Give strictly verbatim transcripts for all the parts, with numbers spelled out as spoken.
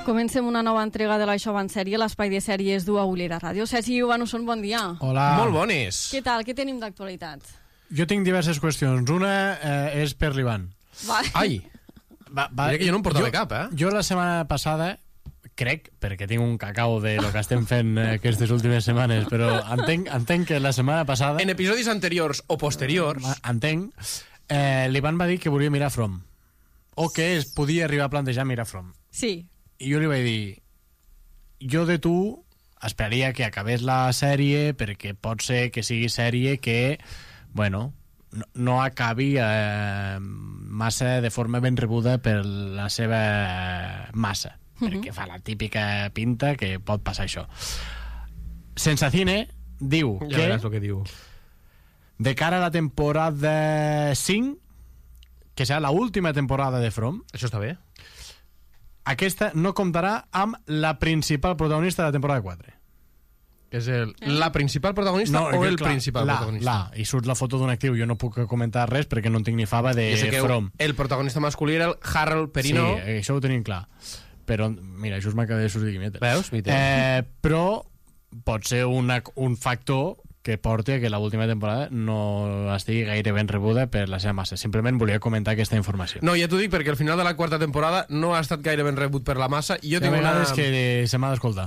Comencem una nova entrega de l'Això va en sèrie, l'espai de sèries d'U A Ullera Ràdio. Sergi Ivanusson, bon dia. Hola. Molt bones. Què tal? Què tenim d'actualitat? Jo tinc diverses qüestions. Una eh, és per l'Ivan. Va. Ai, Va, va, mira que jo no em portava jo, cap, eh? Jo la setmana passada, crec, perquè tinc un cacau de lo que estem fent eh, aquestes últimes setmanes, però entenc, entenc que la setmana passada... En episodis anteriors o posteriors... Entenc. Eh, L'Ivan va dir que volia mirar From. O que es podia arribar a plantejar mirar From. Sí. I jo li vaig dir, jo de tu esperaria que acabés la sèrie perquè pot ser que sigui sèrie que, bueno, no, no acabi eh, massa de forma ben rebuda per la seva massa, uh-huh. perquè fa la típica pinta que pot passar això. Sensacine diu Ja que, veràs el que diu. de cara a la temporada cinc, que serà l'última temporada de From, Això està bé. aquesta no comptarà amb la principal protagonista de la temporada quatre. Que és el, la principal protagonista o el clar, principal la, protagonista? La, i surt la foto d'un actiu. Jo no puc comentar res perquè no en tinc ni fava de Jo sé que From. el protagonista masculí era el Harold Perino. Sí, això ho tenim clar. Però, mira, just m'acaba de sortir guimetes. Veus? Eh, però pot ser una, un factor que porti a que l'última temporada no estigui gaire ben rebuda per la seva massa. Simplement volia comentar aquesta informació. No, ja t'ho dic perquè al final de la quarta temporada no ha estat gaire ben rebut per la massa i jo Hi ha tinc una... vegades que se m'ha d'escoltar.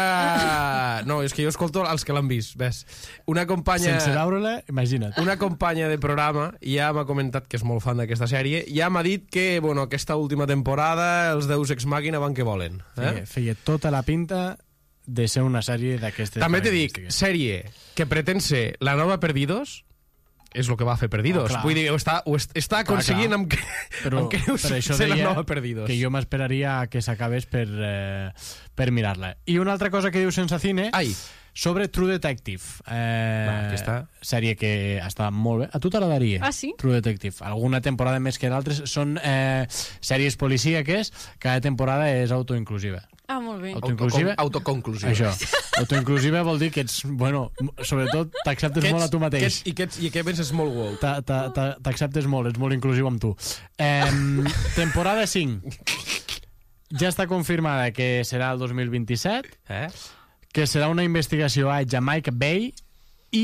Una... No, és que jo escolto els que l'han vist, ves? Una companya... Sense veure-la, imagina't. Una companya de programa ja m'ha comentat que és molt fan d'aquesta sèrie, ja m'ha dit que, bueno, aquesta última temporada els Deus Ex Machina van que volen. Eh? Feia, feia tota la pinta de ser una sèrie d'aquestes... També te dic, sèrie que pretén ser la nova Perdidos, és el que va fer Perdidos. Oh, Vull dir, ho està, ho est està aconseguint clar. amb que, Però, amb que ho per això ser la deia nova Perdidos. que jo m'esperaria que s'acabés per, eh, per mirar-la. I una altra cosa que diu Sensacine Ai, sobre True Detective. Eh, Va, aquesta. Sèrie que està molt bé. A tu t'agradaria? Ah, sí? True Detective. Alguna temporada més que d'altres. Són eh, sèries policíaques. Cada temporada és autoinclusiva. Ah, molt bé. Autoinclusiva? Autoconclusiva. Això. Autoinclusiva vol dir que ets, bueno, sobretot t'acceptes molt a tu mateix. Ets, i, que ets, I que penses molt wow. Ta- ta- ta- T'acceptes molt, ets molt inclusiu amb tu. Eh, temporada cinc. Ja està confirmada que serà el dos mil vint-i-set, Eh? que serà una investigació a Jamaica Bay i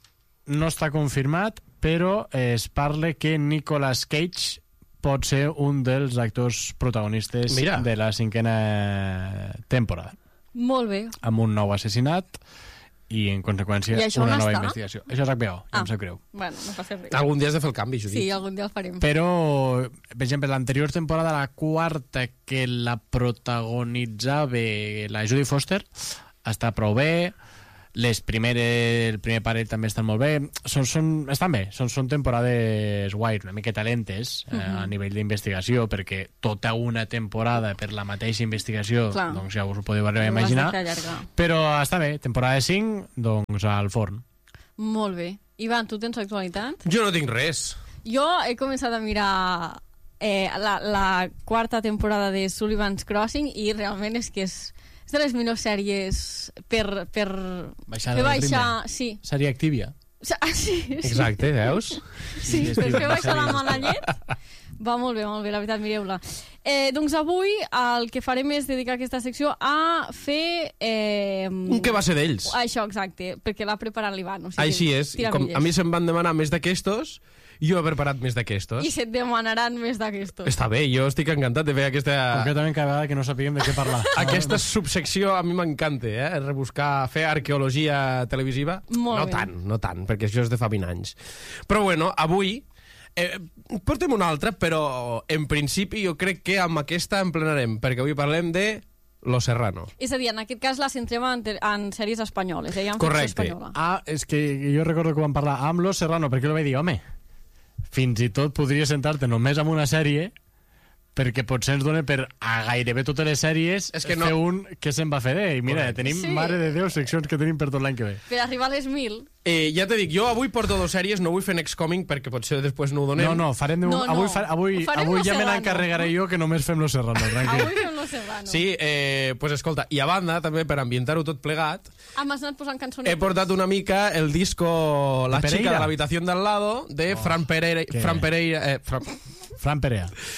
no està confirmat, però es parla que Nicolas Cage pot ser un dels actors protagonistes Mira. de la cinquena temporada, Molt bé. amb un nou assassinat i, en conseqüència, I això una on nova està? investigació. Això és H B O, ja Ah. em sap greu. Bueno, no passa res. Algun dia has de fer el canvi, Judit. Sí, algun dia el farem. Però, per exemple, l'anterior temporada, la quarta, que la protagonitzava la Jodie Foster, està prou bé. Les primeres, el primer parell també estan molt bé. Són, són, estan bé, són, són temporades guai, una miqueta lentes eh, Mhm. a nivell d'investigació, perquè tota una temporada per la mateixa investigació, Clar. doncs ja us ho podeu arribar a Ho has de imaginar. fer allargar. Però està bé, temporada cinc, doncs al forn. Molt bé. Ivan, tu tens actualitat? Jo no tinc res. Jo he començat a mirar eh, la, la quarta temporada de Sullivan's Crossing i realment és que és, és de les millors sèries per, per Baixar fer el baixar... ritme. Sí. Seria Activia. Ah, sí, sí. Exacte, veus? Sí, Sí, per estic- fer baixar la sí. mala llet. Va molt bé, molt bé, la veritat, mireu-la. Eh, doncs avui el que farem és dedicar aquesta secció a fer... Eh, Un que va ser d'ells. Això, exacte, perquè l'ha preparat l'Ivan. O sigui, Així és. tira Com milles. a mi se'm van demanar més d'aquestos, jo he preparat més d'aquestos. I se't demanaran més d'aquestos. Està bé, jo estic encantat de fer aquesta... Concretament cada vegada que no sapiguem de què parlar. Aquesta subsecció a mi m'encanta, eh? Rebuscar, fer arqueologia televisiva. Molt no bé. tant, no tant, perquè això és de fa vint anys. Però bueno, avui eh, portem una altra, però en principi jo crec que amb aquesta emplenarem, perquè avui parlem de Lo Serrano. És a dir, en aquest cas la centrem en, en sèries espanyoles, eh? En Correcte. ficció espanyola. Ah, és que jo recordo que vam parlar amb Lo Serrano, perquè jo li vaig dir, home, fins i tot podria sentar-te només amb una sèrie, perquè potser ens dona per a gairebé totes les sèries És que no- fer un que se'n va fer bé. I mira, Correcte. tenim, Sí. mare de Déu, seccions que tenim per tot l'any que ve. Per arribar a les mil... Eh, ja te dic, jo avui porto dos sèries, no vull fer Next Coming perquè potser després no ho donem. No, no, farem de... No, no. Avui, fa... avui, Ho farem avui Lo ja me Serrano. n'encarregaré jo que només fem Lo Serrano, tranquil. Avui fem Lo Serrano. Sí, eh, pues escolta, i a banda, també, per ambientar-ho tot plegat, Ah, m'has anat posant cançonetes. he portat una mica el disco La De chica Pereira. de l'habitación del lado de Oh, Fran Pereira... que- Fran Pereira... Eh, Fran, Fran Perea.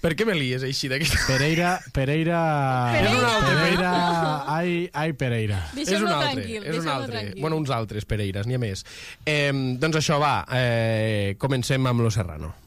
Per què me lies així d'aquesta? Pereira... Pereira... Pereira. És un altre. Pereira... Ai, ai, Pereira. És un Deixem-lo altre, tranquil, és un deixem-lo altre. tranquil. Bueno, uns altres Pereiras, n'hi ha més. Eh, doncs això, va, eh, comencem amb Lo Serrano.